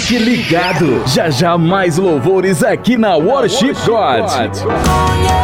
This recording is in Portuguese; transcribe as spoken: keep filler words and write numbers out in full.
Fique ligado, já já mais louvores aqui na Worship God.